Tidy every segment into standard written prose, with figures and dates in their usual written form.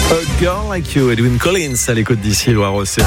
A Girl Like You, Edwyn Collins à l'écoute d'ici Loire-Océan.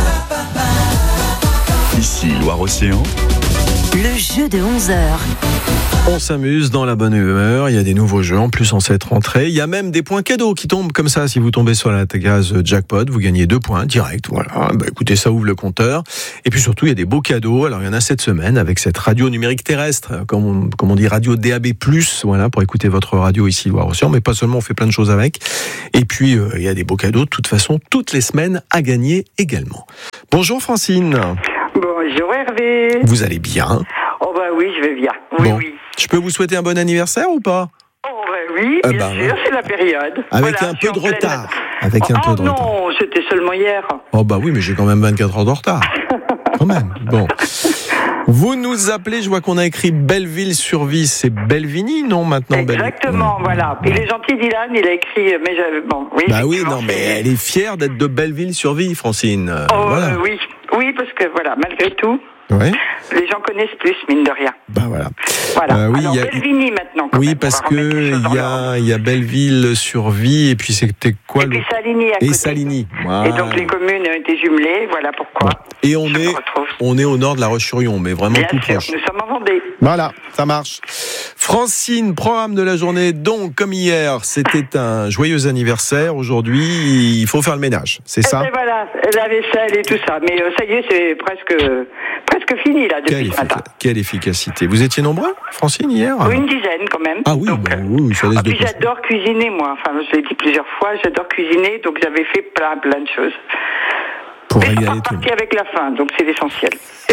Ici Loire-Océan. Le jeu de 11h. On s'amuse dans la bonne humeur, il y a des nouveaux jeux en plus en cette rentrée, il y a même des points cadeaux qui tombent comme ça. Si vous tombez sur la case jackpot, vous gagnez 2 points direct, voilà. Écoutez, ça ouvre le compteur. Et puis surtout, il y a des beaux cadeaux. Alors il y en a cette semaine avec cette radio numérique terrestre, comme on dit, radio DAB+, voilà, pour écouter votre radio ici Loire-Océan, mais pas seulement, on fait plein de choses avec. Et puis il y a des beaux cadeaux de toute façon toutes les semaines à gagner également. Bonjour Francine. Bonjour Hervé. Vous allez bien? Oh bah oui, je vais bien. Oui, bon. oui. Je peux vous souhaiter un bon anniversaire ou pas? Oh bah oui, bien sûr, c'est la période. Avec voilà, un peu de retard. Avec un peu de retard. Non, c'était seulement hier. Oh bah oui, mais j'ai quand même 24 heures de retard. Quand même. Bon. Vous nous appelez, je vois qu'on a écrit Belleville-sur-Vie, c'est Belvigny, non, maintenant? Exactement, voilà. Il est gentil, Dylan, il a écrit, mais bon, oui. Bah oui, non, mais elle est fière d'être de Belleville-sur-Vie, Francine. Oh, voilà. oui, parce que voilà, malgré tout, ouais. Les gens connaissent plus, mine de rien. Bah voilà. Voilà. Oui, alors, Belvigny maintenant. Oui, même, parce que il y a Belleville-sur-Vie, et puis c'était quoi? Et puis Saligny à côté. Et Saligny. Voilà. Et donc les communes ont été jumelées, voilà pourquoi. Et on est au nord de La Roche-sur-Yon, mais vraiment bien tout sûr, proche. nous sommes en Vendée. Voilà, ça marche. Francine, programme de la journée. Donc, comme hier, c'était un joyeux anniversaire. Aujourd'hui, il faut faire le ménage. C'est ça? Et voilà, la vaisselle et tout ça. Mais ça y est, c'est presque fini là depuis ce matin. Quelle efficacité. Vous étiez nombreux, Francine, hier? Oui, une dizaine quand même. Ah oui, donc, oui, ça laisse puis j'adore cuisiner, moi. Enfin, je l'ai dit plusieurs fois, j'adore cuisiner, donc j'avais fait plein de choses. Pour mais régaler on est parti avec la faim, donc c'est l'essentiel.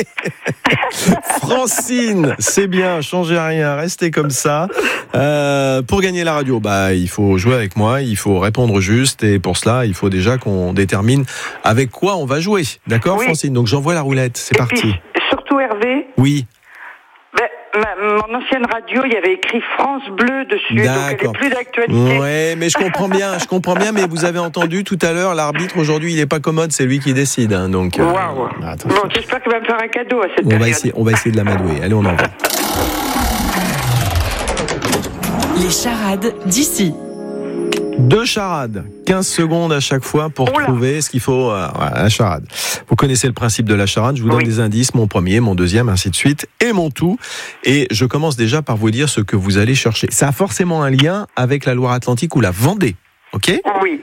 Francine, c'est bien, changez rien, restez comme ça. Pour gagner la radio, il faut jouer avec moi, il faut répondre juste, et pour cela, il faut déjà qu'on détermine avec quoi on va jouer. D'accord, oui. Francine? Donc j'envoie la roulette, c'est parti. Puis, surtout Hervé. Oui. Mon ancienne radio, il y avait écrit France Bleu dessus, donc elle n'est plus d'actualité. Ouais, mais je comprends bien, mais vous avez entendu tout à l'heure, l'arbitre aujourd'hui, il n'est pas commode, c'est lui qui décide. Hein, donc, waouh. Bon, j'espère qu'il va me faire un cadeau à cette période. On va essayer de l'amadouer. Allez, on en va. Les charades d'ici. 2 charades, 15 secondes à chaque fois pour trouver ce qu'il faut. La charade. Vous connaissez le principe de la charade, je vous donne des indices, mon premier, mon deuxième, ainsi de suite, et mon tout. Et je commence déjà par vous dire ce que vous allez chercher. Ça a forcément un lien avec la Loire-Atlantique ou la Vendée, ok? Oui.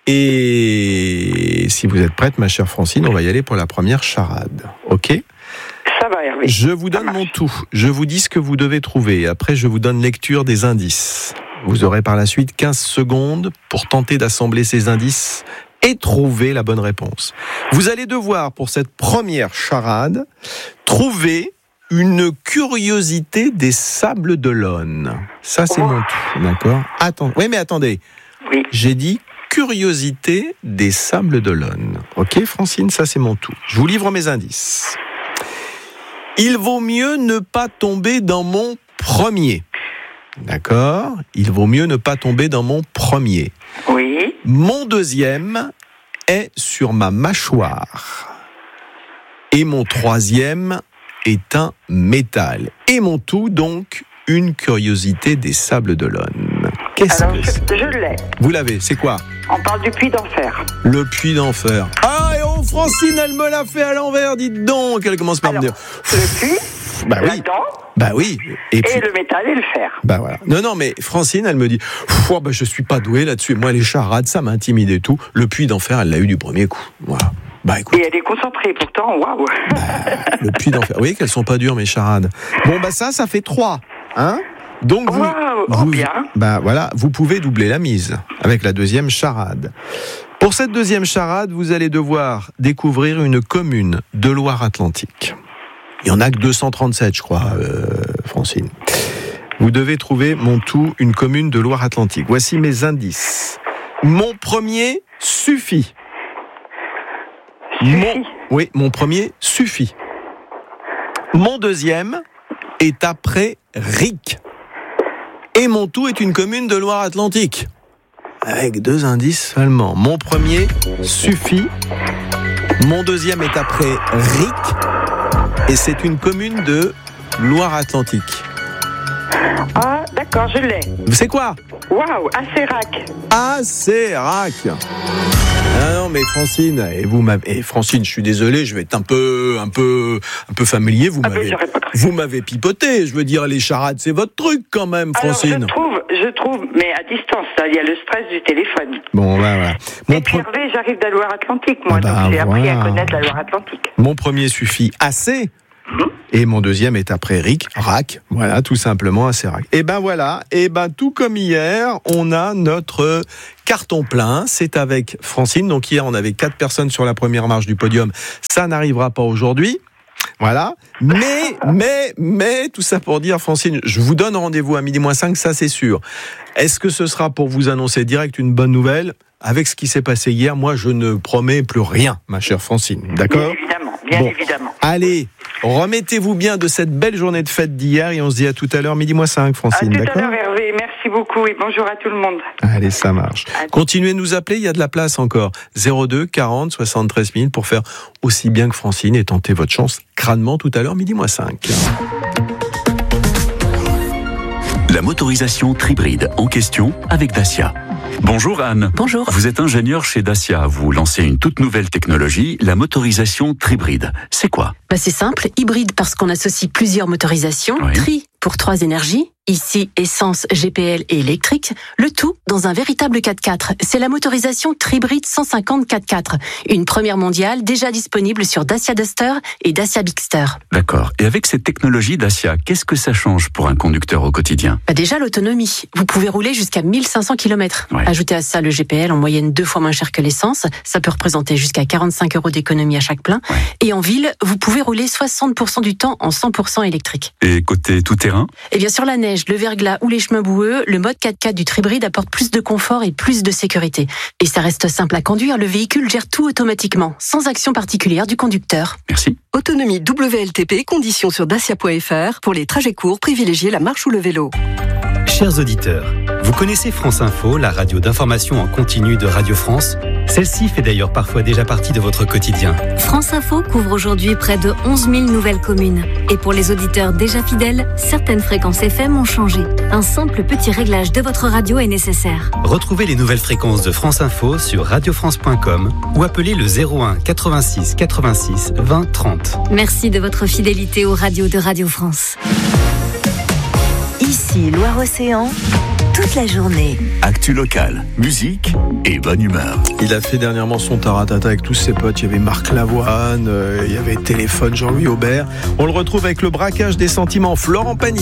Et si vous êtes prête, ma chère Francine, on va y aller pour la première charade, ok? Ça va, Hervé. Je vous donne mon tout, je vous dis ce que vous devez trouver, après je vous donne lecture des indices. Vous aurez par la suite 15 secondes pour tenter d'assembler ces indices et trouver la bonne réponse. Vous allez devoir, pour cette première charade, trouver une curiosité des Sables d'Olonne. Ça, c'est mon tout, d'accord? Oui, mais attendez. Oui. J'ai dit curiosité des Sables d'Olonne. Ok, Francine, ça, c'est mon tout. Je vous livre mes indices. Il vaut mieux ne pas tomber dans mon premier. D'accord? Il vaut mieux ne pas tomber dans mon premier. Oui. Mon deuxième est sur ma mâchoire. Et mon troisième est un métal. Et mon tout, donc, une curiosité des Sables d'Olonne. Qu'est-ce que c'est? Je l'ai. Vous l'avez, c'est quoi? On parle du Puy d'Enfer. Le Puy d'Enfer. Ah, et Francine, elle me l'a fait à l'envers, dites donc. Elle commence par me dire... Le Puy, la dent... Bah oui. Et le métal et le fer. Bah voilà. Non, mais Francine, elle me dit, je suis pas douée là-dessus. Moi, les charades, ça m'intimide et tout. Le Puy d'Enfer, elle l'a eu du premier coup. Voilà. Écoute. Et elle est concentrée, pourtant, waouh. Le Puy d'Enfer. Vous voyez qu'elles sont pas dures, mes charades. Bon, ça fait 3. Hein? Donc, bien. Voilà, vous pouvez doubler la mise avec la deuxième charade. Pour cette deuxième charade, vous allez devoir découvrir une commune de Loire-Atlantique. Il n'y en a que 237, je crois, Francine. Vous devez trouver mon tout, une commune de Loire-Atlantique. Voici mes indices. Mon premier suffit. Mon premier suffit. Mon deuxième est après Ric. Et mon tout est une commune de Loire-Atlantique. Avec 2 indices seulement. Mon premier suffit. Mon deuxième est après Ric. Et c'est une commune de Loire-Atlantique. Ah, d'accord. D'accord, je l'ai. C'est quoi? Waouh, Acérac. Acérac. Ah non, mais Francine, Francine, je suis désolé, je vais être un peu familier. Vous m'avez pipoté. Je veux dire, les charades, c'est votre truc quand même, Francine. Alors, je trouve, mais à distance, il y a le stress du téléphone. Bon, voilà. Hervé, j'arrive de la Loire-Atlantique, moi, donc j'ai appris à connaître la Loire-Atlantique. Mon premier suffit assez. Et mon deuxième est après Rac, voilà, tout simplement Acérac. Et ben voilà, tout comme hier, on a notre carton plein, c'est avec Francine. Donc hier, on avait 4 personnes sur la première marche du podium, ça n'arrivera pas aujourd'hui. Voilà, mais tout ça pour dire, Francine, je vous donne rendez-vous à 12:05, ça c'est sûr. Est-ce que ce sera pour vous annoncer direct une bonne nouvelle? Avec ce qui s'est passé hier, moi je ne promets plus rien, ma chère Francine, d'accord? Bien évidemment. Allez, remettez-vous bien de cette belle journée de fête d'hier et on se dit à tout à l'heure, 12:05, Francine, d'accord? À tout à l'heure, Hervé, merci beaucoup et bonjour à tout le monde. Allez, ça marche. Continuez de nous appeler, il y a de la place encore. 02 40 73 000 pour faire aussi bien que Francine et tenter votre chance crânement tout à l'heure, 12:05. La motorisation Tribride en question avec Dacia. Bonjour Anne. Bonjour. Vous êtes ingénieur chez Dacia. Vous lancez une toute nouvelle technologie, la motorisation Tribride. C'est quoi? C'est simple, hybride parce qu'on associe plusieurs motorisations, Oui. Tri pour 3 énergies, ici essence, GPL et électrique, le tout dans un véritable 4x4. C'est la motorisation Tribride 150 4x4, une première mondiale déjà disponible sur Dacia Duster et Dacia Bigster. D'accord. Et avec cette technologie Dacia, qu'est-ce que ça change pour un conducteur au quotidien? Déjà l'autonomie, vous pouvez rouler jusqu'à 1500 km. Ouais. Ajoutez à ça le GPL en moyenne 2 fois moins cher que l'essence, ça peut représenter jusqu'à 45 € d'économie à chaque plein. Ouais. Et en ville, vous pouvez rouler 60% du temps en 100% électrique. Et côté tout-terrain? Et bien sur la neige, le verglas ou les chemins boueux, le mode 4x4 du Tribride apporte plus de confort et plus de sécurité. Et ça reste simple à conduire, le véhicule gère tout automatiquement, sans action particulière du conducteur. Merci. Autonomie WLTP, conditions sur dacia.fr. Pour les trajets courts, privilégiez la marche ou le vélo. Chers auditeurs, vous connaissez France Info, la radio d'information en continu de Radio France? Celle-ci fait d'ailleurs parfois déjà partie de votre quotidien. France Info couvre aujourd'hui près de 11 000 nouvelles communes. Et pour les auditeurs déjà fidèles, certaines fréquences FM ont changé. Un simple petit réglage de votre radio est nécessaire. Retrouvez les nouvelles fréquences de France Info sur radiofrance.com ou appelez le 01 86 86 20 30. Merci de votre fidélité aux radios de Radio France. Ici, Loire-Océan, toute la journée. Actu locale, musique et bonne humeur. Il a fait dernièrement son taratata avec tous ses potes. Il y avait Marc Lavoine, il y avait Téléphone, Jean-Louis Aubert. On le retrouve avec le braquage des sentiments, Florent Pagny.